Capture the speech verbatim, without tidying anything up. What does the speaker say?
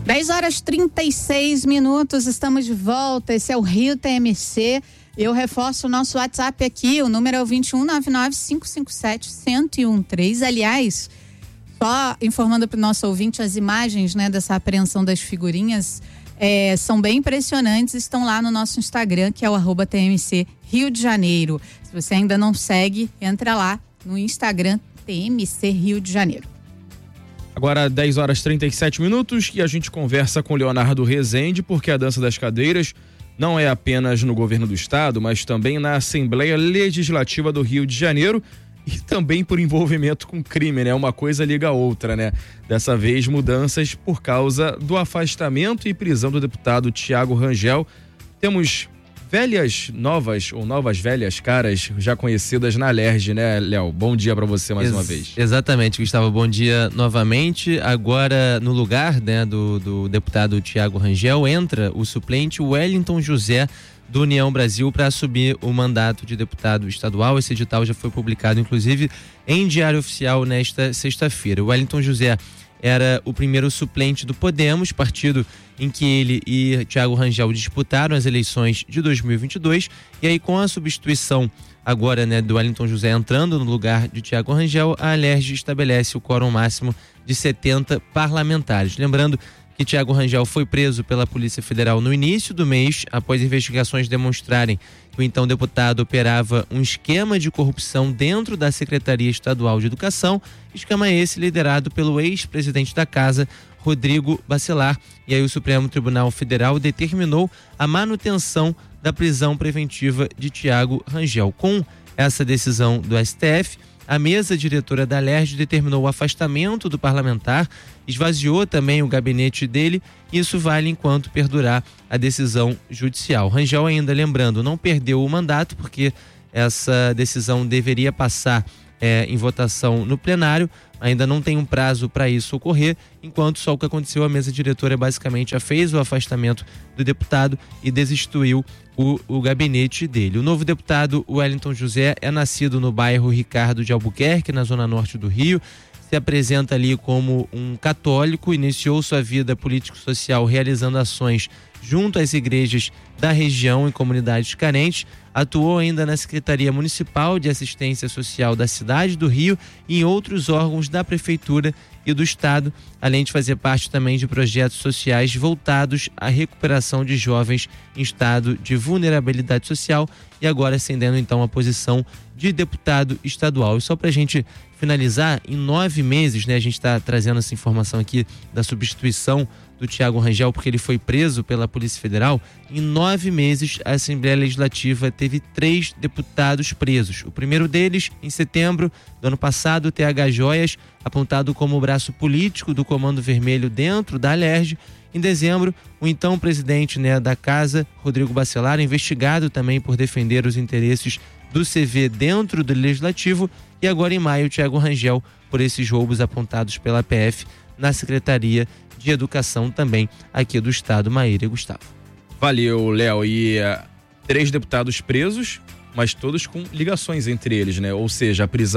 dez horas e trinta e seis minutos, estamos de volta. Esse é o Rio T M C. Eu reforço o nosso WhatsApp aqui, o número é o vinte e um, nove nove, cinco cinco sete, um zero um três. Aliás, só informando para o nosso ouvinte, as imagens, né, dessa apreensão das figurinhas é, são bem impressionantes, estão lá no nosso Instagram, que é o arroba T M C Rio de Janeiro. Se você ainda não segue, entra lá no Instagram T M C Rio de Janeiro. Agora dez horas e trinta e sete minutos e a gente conversa com Leonardo Rezende, porque a dança das cadeiras não é apenas no governo do estado, mas também na Assembleia Legislativa do Rio de Janeiro e também por envolvimento com crime, né? Uma coisa liga a outra, né? Dessa vez mudanças por causa do afastamento e prisão do deputado Thiago Rangel. Temos velhas, novas ou novas velhas caras já conhecidas na Alerj, né, Léo? Bom dia para você mais Ex- uma vez. Exatamente, Gustavo, bom dia novamente. Agora, no lugar, né, do, do deputado Thiago Rangel, entra o suplente Wellington José, do União Brasil, para assumir o mandato de deputado estadual. Esse edital já foi publicado, inclusive, em Diário Oficial nesta sexta-feira. O Wellington José era o primeiro suplente do Podemos, partido em que ele e Thiago Rangel disputaram as eleições de dois mil e vinte e dois, e aí com a substituição agora, né, do Wellington José entrando no lugar de Thiago Rangel, a Alerj estabelece o quórum máximo de setenta parlamentares. Lembrando que Thiago Rangel foi preso pela Polícia Federal no início do mês, após investigações demonstrarem que o então deputado operava um esquema de corrupção dentro da Secretaria Estadual de Educação, esquema esse liderado pelo ex-presidente da Casa, Rodrigo Bacelar. E aí o Supremo Tribunal Federal determinou a manutenção da prisão preventiva de Thiago Rangel. Com essa decisão do S T F, a mesa diretora da Alerj determinou o afastamento do parlamentar, esvaziou também o gabinete dele, e isso vale enquanto perdurar a decisão judicial. Rangel, ainda lembrando, não perdeu o mandato, porque essa decisão deveria passar é, em votação no plenário, ainda não tem um prazo para isso ocorrer, enquanto só o que aconteceu, a mesa diretora basicamente já fez o afastamento do deputado e destituiu o, o gabinete dele. O novo deputado Wellington José é nascido no bairro Ricardo de Albuquerque, na zona norte do Rio, se apresenta ali como um católico, iniciou sua vida político-social realizando ações junto às igrejas da região e comunidades carentes, atuou ainda na Secretaria Municipal de Assistência Social da cidade do Rio e em outros órgãos da Prefeitura e do Estado, além de fazer parte também de projetos sociais voltados à recuperação de jovens em estado de vulnerabilidade social, e agora ascendendo então a posição de deputado estadual. E só para a gente finalizar, em nove meses, né, a gente está trazendo essa informação aqui da substituição do Thiago Rangel, porque ele foi preso pela Polícia Federal. Em nove meses, a Assembleia Legislativa teve três deputados presos. O primeiro deles, em setembro do ano passado, o T H Joias, apontado como o braço político do Comando Vermelho dentro da Alerj. Em dezembro, o então presidente, né, da Casa, Rodrigo Bacelar, investigado também por defender os interesses do C V dentro do Legislativo. E agora, em maio, o Thiago Rangel, por esses roubos apontados pela P F na Secretaria de Educação também aqui do Estado. Maíra e Gustavo. Valeu, Léo. E uh, três deputados presos, mas todos com ligações entre eles, né? Ou seja, a prisão